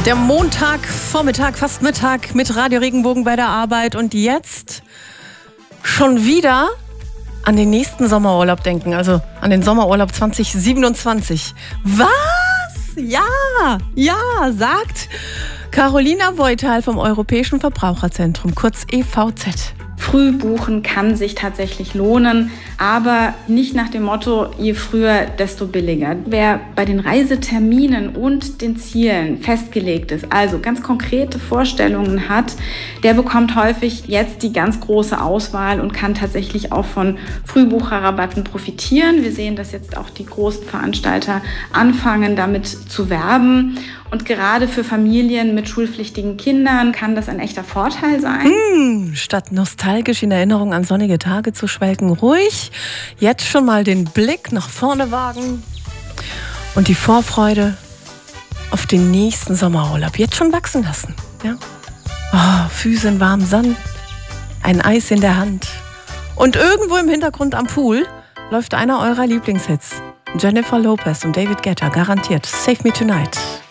Der Montagvormittag, fast Mittag mit Radio Regenbogen bei der Arbeit und jetzt schon wieder an den nächsten Sommerurlaub denken, also an den Sommerurlaub 2027. Was? Ja, sagt Carolina Voital vom Europäischen Verbraucherzentrum, kurz EVZ. Früh buchen kann sich tatsächlich lohnen, aber nicht nach dem Motto, je früher, desto billiger. Wer bei den Reiseterminen und den Zielen festgelegt ist, also ganz konkrete Vorstellungen hat, der bekommt häufig jetzt die ganz große Auswahl und kann tatsächlich auch von Frühbucherrabatten profitieren. Wir sehen, dass jetzt auch die großen Veranstalter anfangen, damit zu werben. Und gerade für Familien mit schulpflichtigen Kindern kann das ein echter Vorteil sein. Statt nostalgisch in Erinnerung an sonnige Tage zu schwelgen, ruhig jetzt schon mal den Blick nach vorne wagen und die Vorfreude auf den nächsten Sommerurlaub jetzt schon wachsen lassen. Ja? Oh, Füße in warmem Sand, ein Eis in der Hand und irgendwo im Hintergrund am Pool läuft einer eurer Lieblingshits. Jennifer Lopez und David Guetta, garantiert Save Me Tonight.